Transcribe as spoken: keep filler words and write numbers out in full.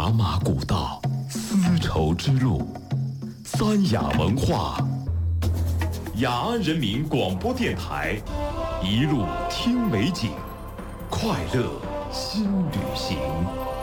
茶马古道，丝绸之路，三雅文化。雅安人民广播电台，一路听美景，快乐新旅行。